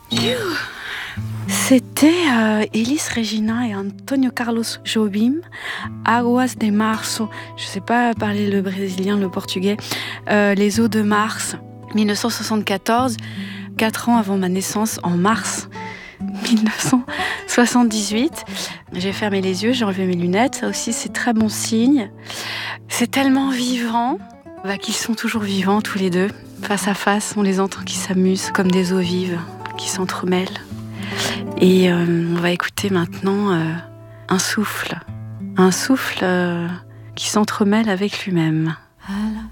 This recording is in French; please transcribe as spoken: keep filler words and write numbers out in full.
C'était euh, Elis Regina et Antonio Carlos Jobim, Aguas de Março. Je ne sais pas parler le brésilien, le portugais. Euh, les eaux de Mars, dix-neuf cent soixante-quatorze, quatre ans avant ma naissance, en mars dix-neuf cent soixante-dix-huit. J'ai fermé les yeux, j'ai enlevé mes lunettes. Ça aussi, c'est très bon signe. C'est tellement vivant bah, qu'ils sont toujours vivants tous les deux. Face à face, on les entend qui s'amusent comme des eaux vives qui s'entremêlent. Et euh, on va écouter maintenant euh, un souffle, un souffle euh, qui s'entremêle avec lui-même.